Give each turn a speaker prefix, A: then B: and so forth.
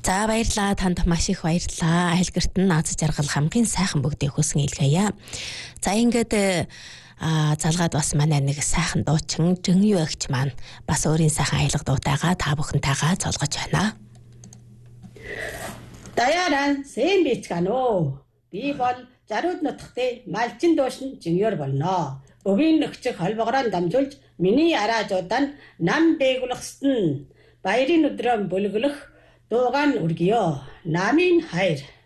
A: За баярлалаа, танд маш их баярлалаа. Айлгэрт нь аз жаргал хамгийн сайхан бүгдийг хүсэн илгээе. За ингээд залгаад бас манай нэг сайхан дуучин Жинью агч маань бас өөрийн сайхан аялга дуутайгаа та бүхэнтэйгээ цолгож байна.
B: Даяаран сэн бицгано. Би бол Жарууд нутгтээ малчин дуушин Жиньёр болно. Өвийн нөхцөг холбогороо дамжуулж миний араажуудаа нам дээгүүлэхсэн баярын өдрөө бүлгэлэх дуугаан үргийо. Намын хайр.